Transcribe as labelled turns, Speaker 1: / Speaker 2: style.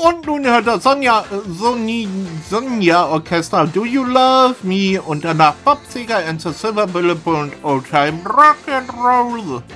Speaker 1: Und nun hört das Sonja Orchester Do You Love Me und danach Bob Seger and the Silver Bullet und Old Time Rock and Roll.